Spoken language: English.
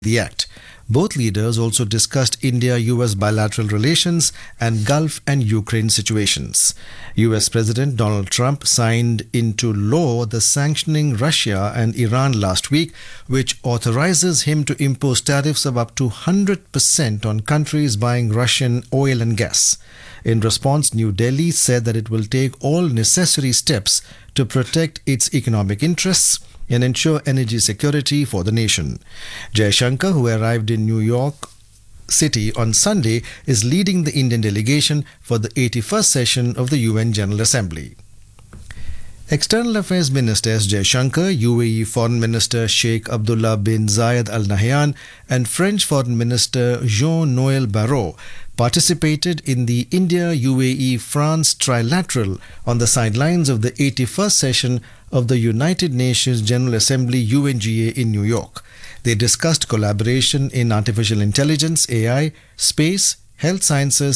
the act. Both leaders also discussed India-US bilateral relations and Gulf and Ukraine situations. US President Donald Trump signed into law the sanctioning Russia and Iran last week, which authorizes him to impose tariffs of up to 100% on countries buying Russian oil and gas. In response, New Delhi said that it will take all necessary steps to protect its economic interests and ensure energy security for the nation. Jaishankar, who arrived in New York City on Sunday, is leading the Indian delegation for the 81st session of the UN General Assembly. External Affairs Minister S. Jaishankar, UAE Foreign Minister Sheikh Abdullah bin Zayed Al Nahyan, and French Foreign Minister Jean-Noel Barrot participated in the India-UAE-France trilateral on the sidelines of the 81st session of the United Nations General Assembly UNGA in New York. They discussed collaboration in artificial intelligence, AI, space, health sciences,